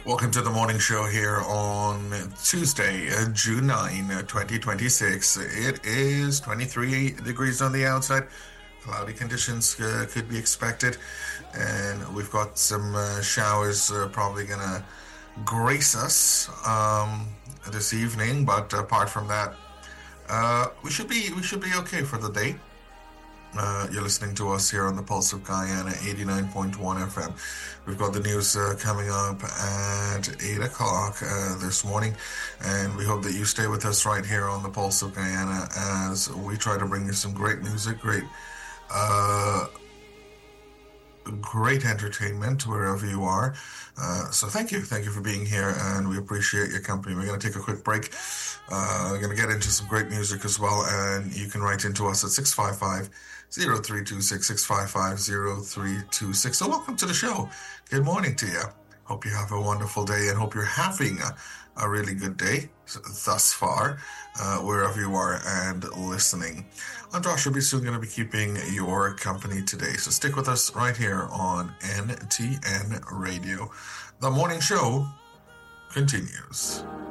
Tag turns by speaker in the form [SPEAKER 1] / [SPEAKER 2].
[SPEAKER 1] Welcome to the morning show here on Tuesday, June 9, 2026. It is 23 degrees on the outside. Cloudy conditions could be expected, and we've got some showers probably gonna grace us this evening. But apart from that, we should be okay for the day. You're listening to us here on the Pulse of Guyana, 89.1 FM. We've got the news coming up at 8 o'clock this morning, and we hope that you stay with us right here on the Pulse of Guyana as we try to bring you some great music, uh, great entertainment wherever you are. So thank you for being here, and we appreciate your company. We're going to take a quick break. We're going to get into some great music as well, and you can write into us at 655-0326, 655-0326. So welcome to the show. Good morning to you. Hope you have a wonderful day, and hope you're having a really good day thus far, wherever you are and listening. I'm Josh. Will be soon going to be keeping your company today, so stick with us right here on NTN Radio. The morning show continues.